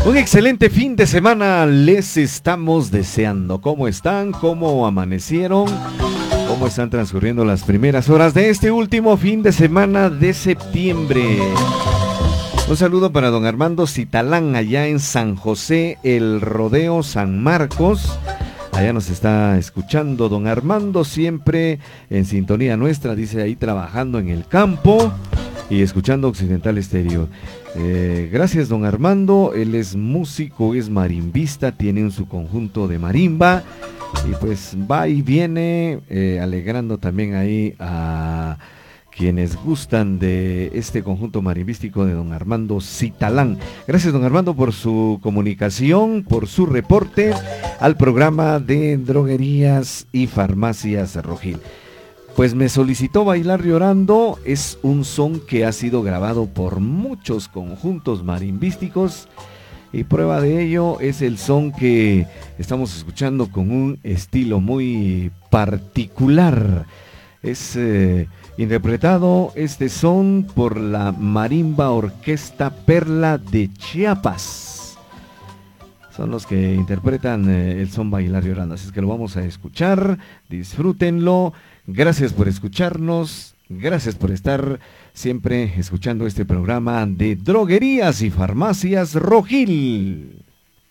Un excelente fin de semana les estamos deseando. ¿Cómo están? ¿Cómo amanecieron? ¿Cómo están transcurriendo las primeras horas de este último fin de semana de septiembre? Un saludo para don Armando Citalán, allá en San José, el Rodeo San Marcos. Allá nos está escuchando don Armando, siempre en sintonía nuestra, dice ahí trabajando en el campo y escuchando Occidental Estéreo. Gracias don Armando, él es músico, es marimbista, tiene su conjunto de marimba y pues va y viene alegrando también ahí a quienes gustan de este conjunto marimbístico de don Armando Citalán. Gracias don Armando por su comunicación, por su reporte al programa de Droguerías y Farmacias Rojil. Pues me solicitó Bailar Llorando, es un son que ha sido grabado por muchos conjuntos marimbísticos y prueba de ello es el son que estamos escuchando con un estilo muy particular. Es interpretado este son por la Marimba Orquesta Perla de Chiapas. Son los que interpretan el son Bailar Llorando, así es que lo vamos a escuchar, disfrútenlo. Gracias por escucharnos, gracias por estar siempre escuchando este programa de Droguerías y Farmacias Rojil.